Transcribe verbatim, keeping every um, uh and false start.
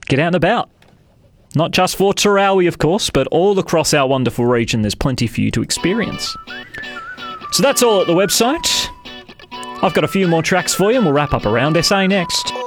get out and about. Not just for Tarawi, of course, but all across our wonderful region. There's plenty for you to experience. So that's all at the website. I've got a few more tracks for you, and we'll wrap up around S A next.